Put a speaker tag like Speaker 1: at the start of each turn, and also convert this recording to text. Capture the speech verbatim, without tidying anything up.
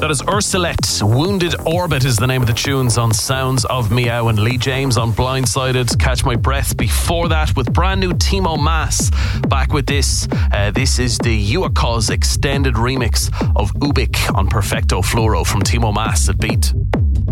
Speaker 1: That is Ursulette. Wounded Orbit is the name of the tunes on Sounds of Meow, and Lee James on Blindsided. Catch My Breath before that with brand new Timo Maas. Back with this. Uh, this is the Uacause extended remix of Ubik on Perfecto Floro from Timo Maas at Beat.